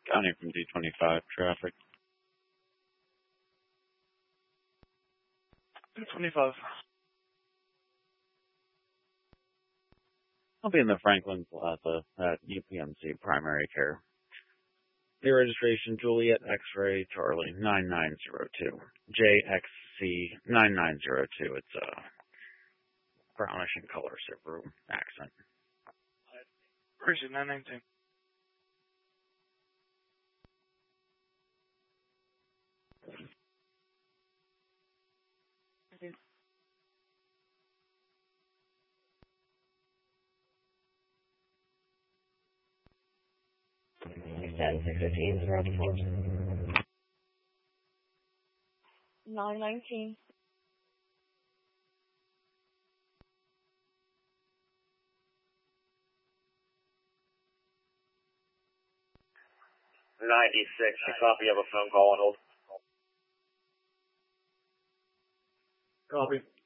County from D25 traffic. 225. I'll be in the Franklin Plaza at UPMC Primary Care. Your registration, Juliet X-Ray Charlie 9902. JXC 9902. It's a brownish in color Subaru accent. Where is it? 919. $919. $96. A copy of a phone call on hold. Copy.